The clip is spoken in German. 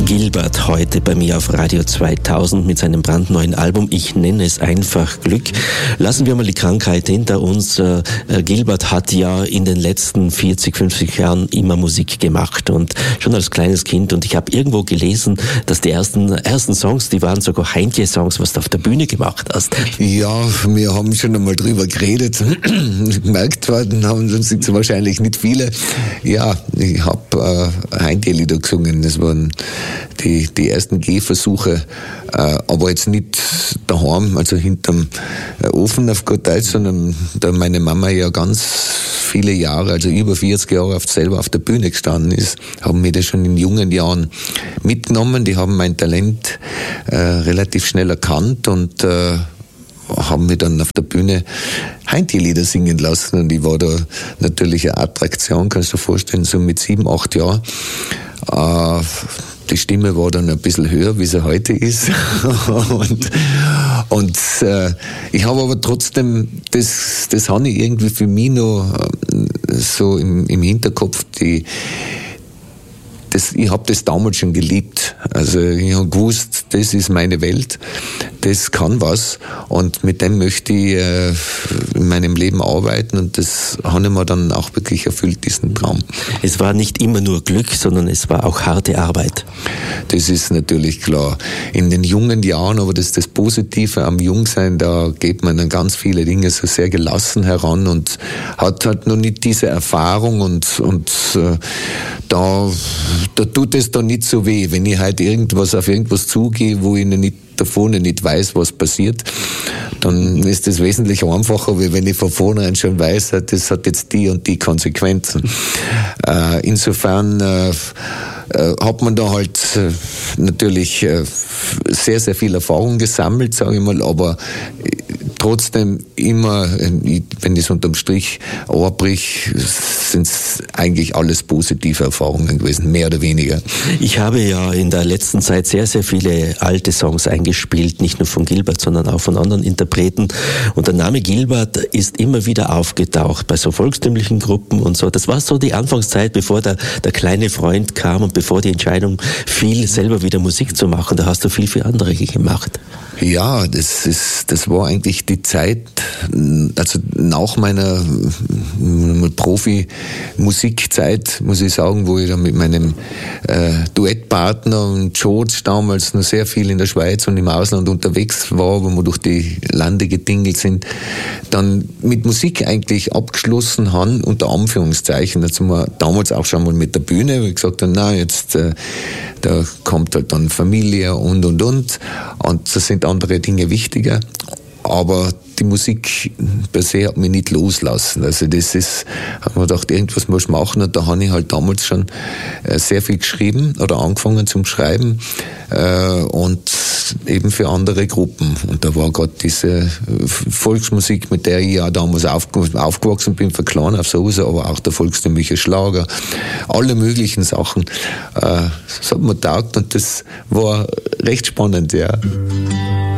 Gilbert heute bei mir auf Radio 2000 mit seinem brandneuen Album. Ich nenne es einfach Glück. Lassen wir mal die Krankheit hinter uns. Gilbert hat ja in den letzten 40, 50 Jahren immer Musik gemacht und schon als kleines Kind. Und ich habe irgendwo gelesen, dass die ersten Songs, die waren sogar Heintje-Songs, was du auf der Bühne gemacht hast. Ja, wir haben schon einmal drüber geredet. Gemerkt worden haben uns wahrscheinlich nicht viele. Ja, ich habe Heintje-Lieder gesungen. Das waren die ersten Gehversuche, aber jetzt nicht daheim, also hinterm Ofen auf gut Deutsch, sondern da meine Mama ja ganz viele Jahre, also über 40 Jahre selber auf der Bühne gestanden ist, haben mir das schon in jungen Jahren mitgenommen. Die haben mein Talent relativ schnell erkannt und haben mir dann auf der Bühne Heintje-Lieder singen lassen und ich war da natürlich eine Attraktion, kannst du dir vorstellen, so mit 7, 8 Jahren. Die Stimme war dann ein bisschen höher, wie sie heute ist. und ich habe aber trotzdem, das habe ich irgendwie für mich noch so im Hinterkopf, ich habe das damals schon geliebt. Also ich habe gewusst, das ist meine Welt, das kann was und mit dem möchte ich in meinem Leben arbeiten und das habe ich mir dann auch wirklich erfüllt, diesen Traum. Es war nicht immer nur Glück, sondern es war auch harte Arbeit. Das ist natürlich klar. In den jungen Jahren, aber das ist das Positive am Jungsein, da geht man an ganz viele Dinge so sehr gelassen heran und hat halt noch nicht diese Erfahrung und da tut es dann nicht so weh, wenn ich halt auf irgendwas zugehe, wo ich davon nicht weiß, was passiert, dann ist das wesentlich einfacher, wie wenn ich von vornherein schon weiß, das hat jetzt die und die Konsequenzen. Insofern hat man da halt natürlich sehr, sehr viel Erfahrung gesammelt, sage ich mal, aber trotzdem immer, wenn ich es unterm Strich anbrich, sind es eigentlich alles positive Erfahrungen gewesen, mehr oder weniger. Ich habe ja in der letzten Zeit sehr, sehr viele alte Songs eingespielt, nicht nur von Gilbert, sondern auch von anderen Interpreten. Und der Name Gilbert ist immer wieder aufgetaucht bei so volkstümlichen Gruppen und so. Das war so die Anfangszeit, bevor der kleine Freund kam und bevor die Entscheidung fiel, selber wieder Musik zu machen. Da hast du viel für andere gemacht. Ja, das war eigentlich die Zeit, also nach meiner Profi-Musikzeit, muss ich sagen, wo ich dann mit meinem Duettpartner und George damals noch sehr viel in der Schweiz und im Ausland unterwegs war, wo wir durch die Lande getingelt sind, dann mit Musik eigentlich abgeschlossen haben, unter Anführungszeichen. Da sind wir damals auch schon mal mit der Bühne, wo ich gesagt habe, na, jetzt da kommt halt dann Familie und. Und das sind andere Dinge wichtiger. Aber die Musik per se hat mich nicht loslassen. Also das ist, habe mir gedacht, irgendwas muss ich machen. Und da habe ich halt damals schon sehr viel geschrieben oder angefangen zum Schreiben und eben für andere Gruppen. Und da war gerade diese Volksmusik, mit der ich ja damals aufgewachsen bin, von klein auf so, aber auch der volkstümliche Schlager, alle möglichen Sachen. Das hat mir getaugt und das war recht spannend, ja.